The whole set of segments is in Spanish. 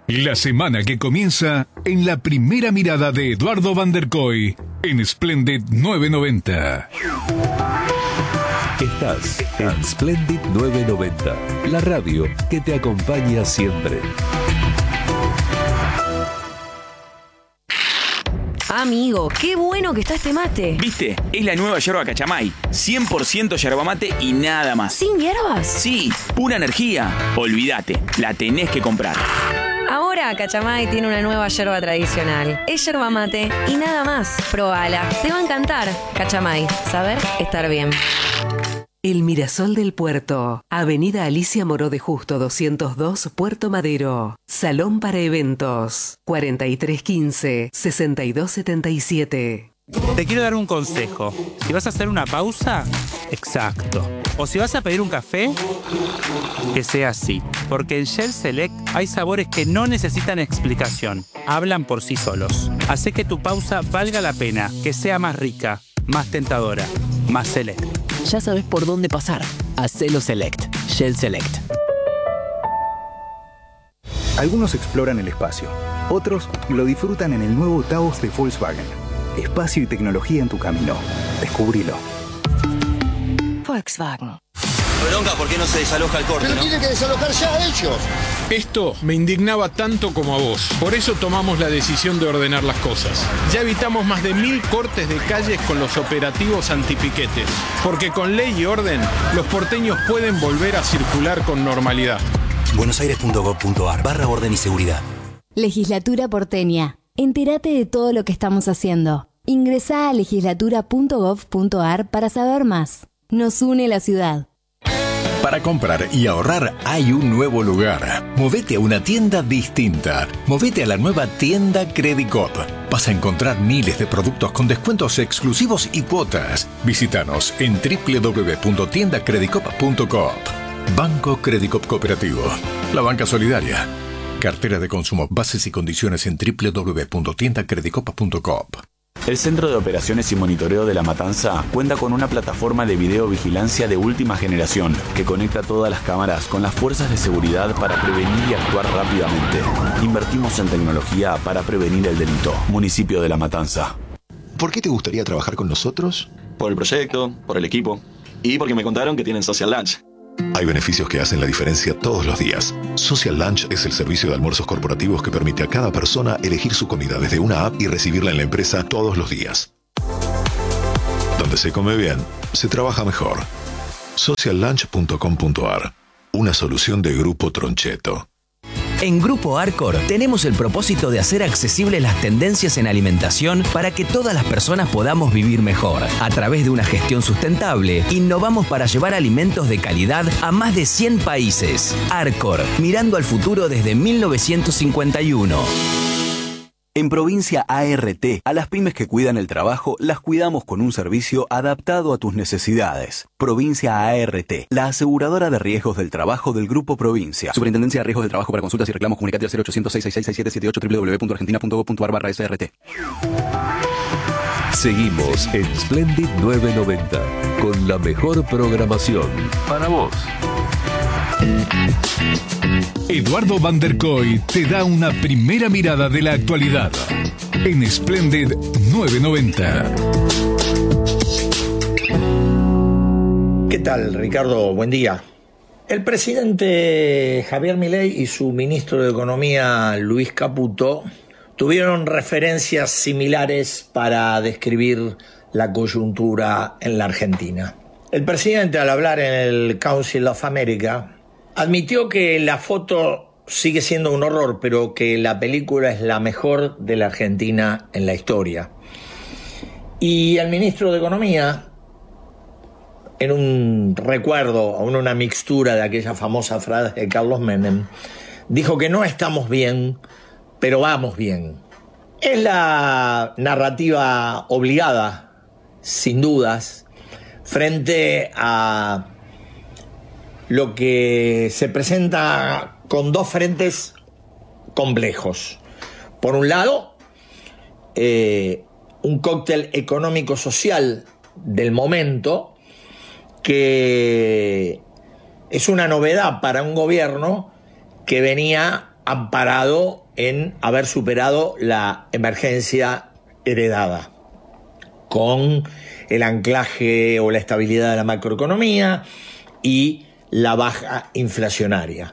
La semana que comienza en la primera mirada de Eduardo Van der Kooi en Splendid 990. Estás en Splendid 990, la radio que te acompaña siempre. Amigo, qué bueno que está este mate. ¿Viste? Es la nueva yerba Cachamay. 100% yerba mate y nada más. ¿Sin hierbas? Sí, pura energía. Olvídate, la tenés que comprar. Ahora Cachamay tiene una nueva yerba tradicional. Es yerba mate y nada más. Probala, te va a encantar. Cachamay, saber estar bien. El Mirasol del Puerto, Avenida Alicia Moró de Justo 202, Puerto Madero. Salón para eventos, 4315-6277. Te quiero dar un consejo. Si vas a hacer una pausa, exacto. O si vas a pedir un café, que sea así. Porque en Shell Select hay sabores que no necesitan explicación. Hablan por sí solos. Hace que tu pausa valga la pena, que sea más rica, más tentadora, más select. Ya sabes por dónde pasar. Hacelo Select. Shell Select. Algunos exploran el espacio. Otros lo disfrutan en el nuevo Taos de Volkswagen. Espacio y tecnología en tu camino. Descubrilo. Volkswagen. Bronca, ¿por qué no se desaloja el corte? Pero ¿no? tiene que desalojar ya ellos. Esto me indignaba tanto como a vos. Por eso tomamos la decisión de ordenar las cosas. Ya evitamos más de 1000 cortes de calles con los operativos antipiquetes. Porque con ley y orden, los porteños pueden volver a circular con normalidad. buenosaires.gov.ar/orden y seguridad. Legislatura porteña. Entérate de todo lo que estamos haciendo. Ingresá a legislatura.gov.ar para saber más. Nos une la ciudad. Para comprar y ahorrar hay un nuevo lugar. Movete a una tienda distinta. Movete a la nueva tienda Credicop. Vas a encontrar miles de productos con descuentos exclusivos y cuotas. Visítanos en www.tiendacredicop.coop. Banco Credicop Cooperativo. La banca solidaria. Cartera de consumo. Bases y condiciones en www.tiendacredicop.coop. El Centro de Operaciones y Monitoreo de La Matanza cuenta con una plataforma de videovigilancia de última generación que conecta todas las cámaras con las fuerzas de seguridad para prevenir y actuar rápidamente. Invertimos en tecnología para prevenir el delito. Municipio de La Matanza. ¿Por qué te gustaría trabajar con nosotros? Por el proyecto, por el equipo y porque me contaron que tienen Social Lunch. Hay beneficios que hacen la diferencia todos los días. Social Lunch es el servicio de almuerzos corporativos que permite a cada persona elegir su comida desde una app y recibirla en la empresa todos los días. Donde se come bien, se trabaja mejor. Sociallunch.com.ar. Una solución de Grupo Troncheto. En Grupo Arcor tenemos el propósito de hacer accesibles las tendencias en alimentación para que todas las personas podamos vivir mejor. A través de una gestión sustentable, innovamos para llevar alimentos de calidad a más de 100 países. Arcor, mirando al futuro desde 1951. En Provincia ART, a las pymes que cuidan el trabajo, las cuidamos con un servicio adaptado a tus necesidades. Provincia ART, la aseguradora de riesgos del trabajo del Grupo Provincia. Superintendencia de Riesgos del Trabajo. Para consultas y reclamos, comunicate al 0800 666 6778 www.argentina.gov.ar/SRT. Seguimos en Splendid 990 con la mejor programación para vos. Eduardo Van der Kooi te da una primera mirada de la actualidad en Splendid 990. ¿Qué tal, Ricardo? Buen día. El presidente Javier Milei y su ministro de Economía, Luis Caputo, tuvieron referencias similares para describir la coyuntura en la Argentina. El presidente, al hablar en el Council of America, admitió que la foto sigue siendo un horror, pero que la película es la mejor de la Argentina en la historia. Y el ministro de Economía, en un recuerdo, o en una mixtura de aquella famosa frase de Carlos Menem, dijo que no estamos bien, pero vamos bien. Es la narrativa obligada, sin dudas, frente a lo que se presenta con dos frentes complejos. Por un lado, un cóctel económico-social del momento que es una novedad para un gobierno que venía amparado en haber superado la emergencia heredada, con el anclaje o la estabilidad de la macroeconomía y la baja inflacionaria.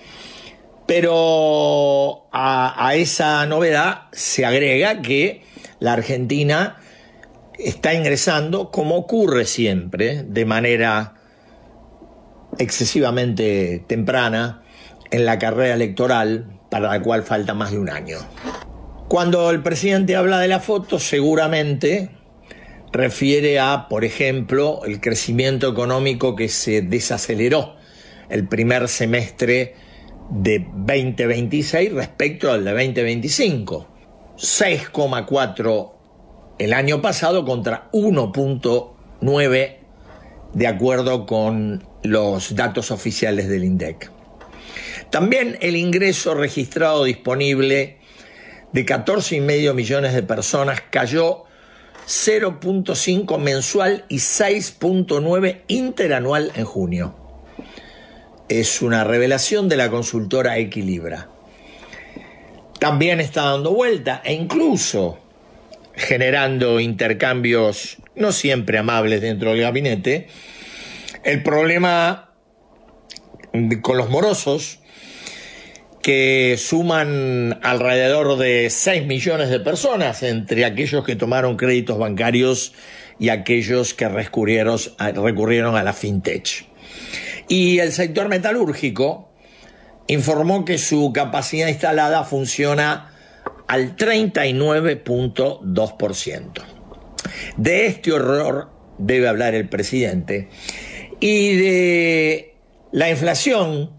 Pero a esa novedad se agrega que la Argentina está ingresando, como ocurre siempre, de manera excesivamente temprana, en la carrera electoral, para la cual falta más de un año. Cuando el presidente habla de la foto, seguramente refiere a, por ejemplo, el crecimiento económico que se desaceleró el primer semestre de 2026 respecto al de 2025. 6,4 el año pasado contra 1,9 de acuerdo con los datos oficiales del INDEC. También el ingreso registrado disponible de 14,5 millones de personas cayó 0,5 mensual y 6,9 interanual en junio. Es una revelación de la consultora Equilibra. También está dando vuelta e incluso generando intercambios no siempre amables dentro del gabinete, el problema con los morosos, que suman alrededor de 6 millones de personas entre aquellos que tomaron créditos bancarios y aquellos que recurrieron a la fintech. Y el sector metalúrgico informó que su capacidad instalada funciona al 39,2%. De este horror debe hablar el presidente y de la inflación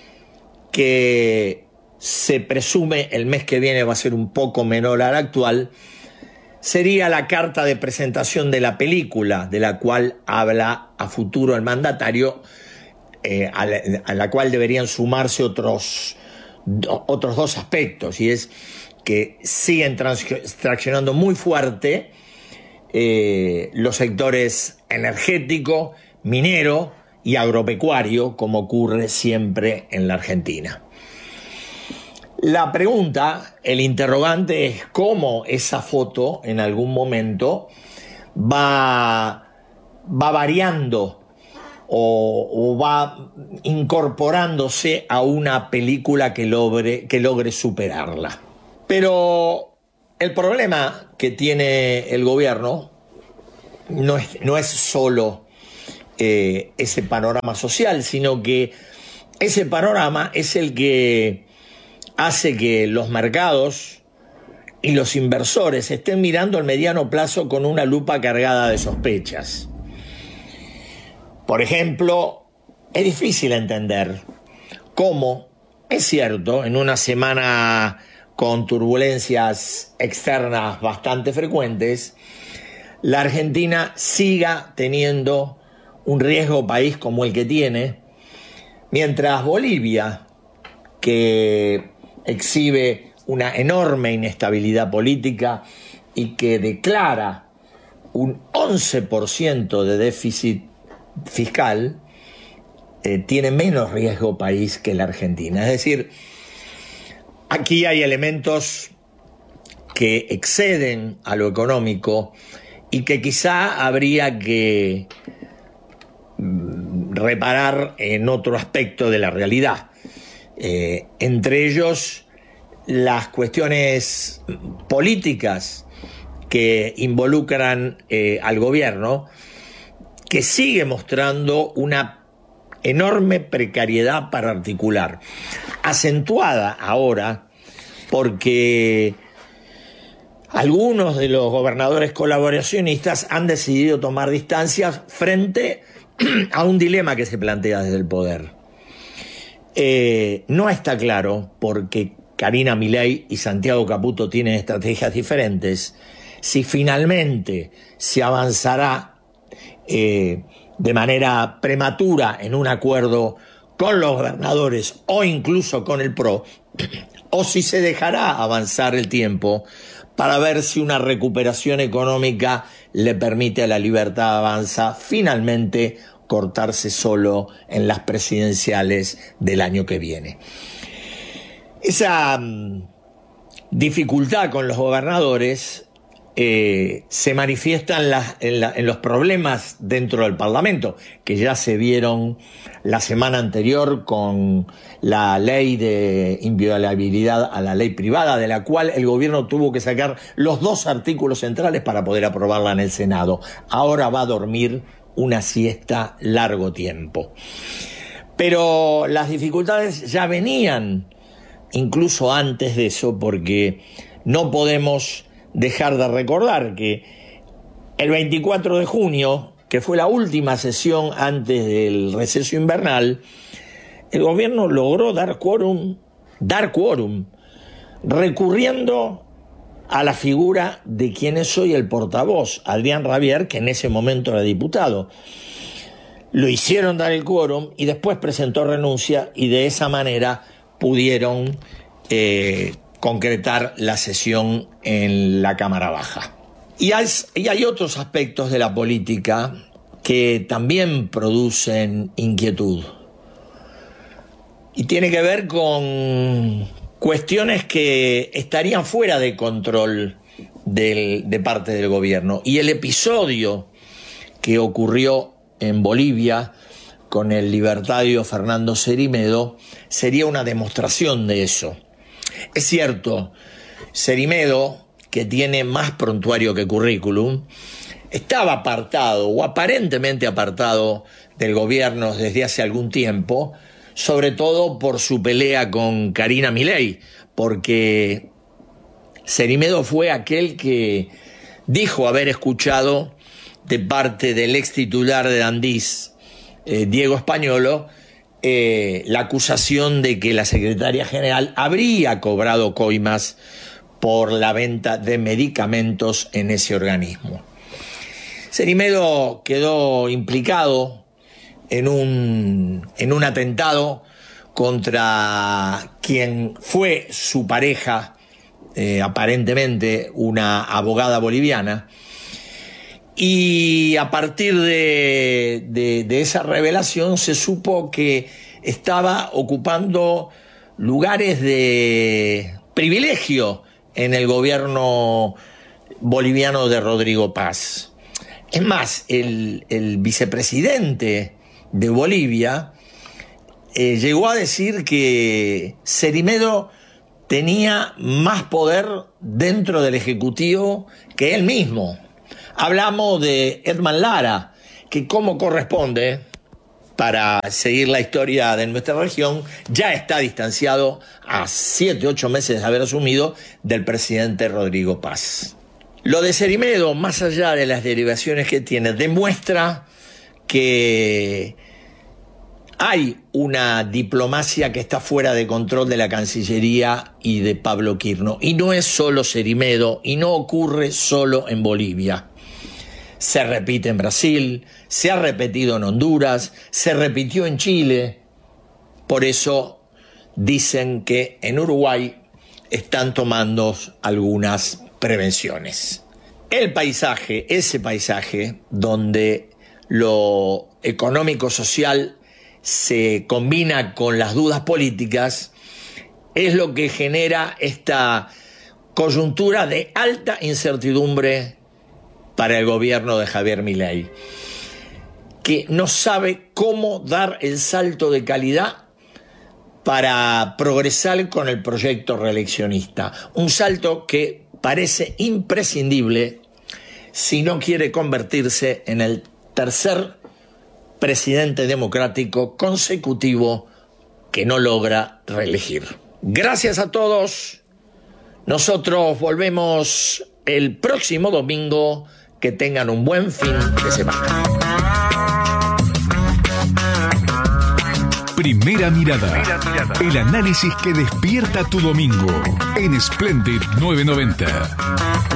que se presume el mes que viene va a ser un poco menor a la actual. Sería la carta de presentación de la película de la cual habla a futuro el mandatario, a la cual deberían sumarse otros dos aspectos, y es que siguen traccionando muy fuerte los sectores energético, minero y agropecuario, como ocurre siempre en la Argentina. La pregunta, el interrogante, es cómo esa foto en algún momento va variando o va incorporándose a una película que logre superarla. Pero el problema que tiene el gobierno no es solo ese panorama social, sino que ese panorama es el que hace que los mercados y los inversores estén mirando al mediano plazo con una lupa cargada de sospechas. Por ejemplo, es difícil entender cómo, es cierto, en una semana con turbulencias externas bastante frecuentes, la Argentina siga teniendo un riesgo país como el que tiene, mientras Bolivia, que exhibe una enorme inestabilidad política y que declara un 11% de déficit fiscal, tiene menos riesgo país que la Argentina. Es decir, aquí hay elementos que exceden a lo económico y que quizá habría que reparar en otro aspecto de la realidad. Entre ellos, las cuestiones políticas que involucran al gobierno, que sigue mostrando una enorme precariedad para articular, acentuada ahora porque algunos de los gobernadores colaboracionistas han decidido tomar distancias frente a un dilema que se plantea desde el poder. No está claro, porque Karina Milei y Santiago Caputo tienen estrategias diferentes, si finalmente se avanzará de manera prematura en un acuerdo con los gobernadores o incluso con el PRO, o si se dejará avanzar el tiempo para ver si una recuperación económica le permite a la Libertad Avanza finalmente cortarse solo en las presidenciales del año que viene. Esa dificultad con los gobernadores se manifiesta en los problemas dentro del Parlamento, que ya se vieron la semana anterior con la ley de inviolabilidad a la ley privada, de la cual el gobierno tuvo que sacar los 2 artículos centrales para poder aprobarla en el Senado. Ahora va a dormir una siesta largo tiempo. Pero las dificultades ya venían incluso antes de eso, porque no podemos dejar de recordar que el 24 de junio, que fue la última sesión antes del receso invernal, el gobierno logró dar quórum, recurriendo a la figura de quien es hoy el portavoz, Adrián Rabier, que en ese momento era diputado. Lo hicieron dar el quórum y después presentó renuncia, y de esa manera pudieron concretar la sesión en la Cámara Baja. Y hay otros aspectos de la política que también producen inquietud. Y tiene que ver con cuestiones que estarían fuera de control de parte del gobierno. Y el episodio que ocurrió en Bolivia con el libertario Fernando Cerimedo sería una demostración de eso. Es cierto, Cerimedo, que tiene más prontuario que currículum, estaba apartado o aparentemente apartado del gobierno desde hace algún tiempo, sobre todo por su pelea con Karina Milei, porque Cerimedo fue aquel que dijo haber escuchado de parte del ex titular de Andís, Diego Españolo, la acusación de que la secretaria general habría cobrado coimas por la venta de medicamentos en ese organismo. Cerimedo quedó implicado en un atentado contra quien fue su pareja, aparentemente una abogada boliviana, y a partir de esa revelación se supo que estaba ocupando lugares de privilegio en el gobierno boliviano de Rodrigo Paz. Es más, el vicepresidente de Bolivia llegó a decir que Cerimedo tenía más poder dentro del Ejecutivo que él mismo. Hablamos de Edman Lara, que como corresponde, para seguir la historia de nuestra región, ya está distanciado a 7-8 meses de haber asumido del presidente Rodrigo Paz. Lo de Cerimedo, más allá de las derivaciones que tiene, demuestra que hay una diplomacia que está fuera de control de la Cancillería y de Pablo Quirno. Y no es solo Cerimedo, y no ocurre solo en Bolivia. Se repite en Brasil, se ha repetido en Honduras, se repitió en Chile. Por eso dicen que en Uruguay están tomando algunas prevenciones. El paisaje, ese paisaje donde lo económico-social se combina con las dudas políticas, es lo que genera esta coyuntura de alta incertidumbre para el gobierno de Javier Milei, que no sabe cómo dar el salto de calidad para progresar con el proyecto reeleccionista. Un salto que parece imprescindible si no quiere convertirse en el tercer presidente democrático consecutivo que no logra reelegir. Gracias a todos. Nosotros volvemos el próximo domingo. Que tengan un buen fin de semana. Primera mirada. El análisis que despierta tu domingo en Splendid 990.